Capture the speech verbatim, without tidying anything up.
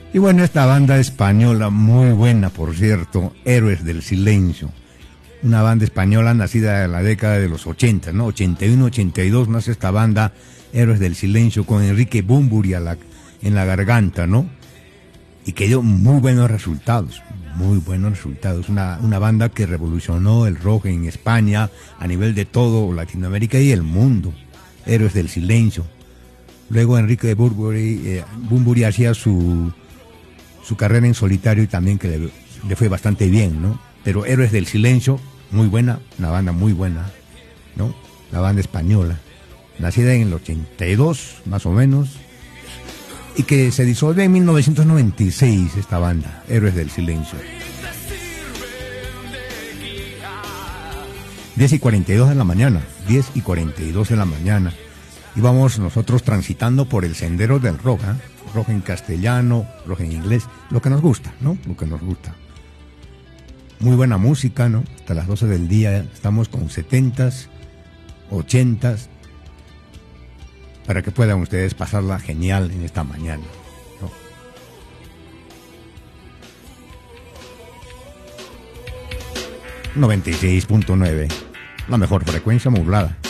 Y bueno, esta banda española, muy buena por cierto, Héroes del Silencio. Una banda española nacida en la década de los ochenta, ¿no? ochenta y uno, ochenta y dos nace esta banda, Héroes del Silencio, con Enrique Bunbury a la, en la garganta, ¿no? Y que dio muy buenos resultados, muy buenos resultados. Una, una banda que revolucionó el rock en España, a nivel de todo Latinoamérica y el mundo. Héroes del Silencio. Luego Enrique Bunbury, eh, Bunbury hacía su, su carrera en solitario y también que le, le fue bastante bien, ¿no? Pero Héroes del Silencio, muy buena, una banda muy buena, ¿no? La banda española, nacida en el ochenta y dos, más o menos, y que se disolvió en mil novecientos noventa y seis, esta banda, Héroes del Silencio. diez y cuarenta y dos de la mañana, diez y cuarenta y dos de la mañana, y vamos nosotros transitando por el sendero del rock, ¿eh? Rock en castellano, rock en inglés, lo que nos gusta, ¿no? Lo que nos gusta. Muy buena música, ¿no? Hasta las doce del día estamos con setentas, ochentas, para que puedan ustedes pasarla genial en esta mañana, ¿no? noventa y seis punto nueve, la mejor frecuencia modulada.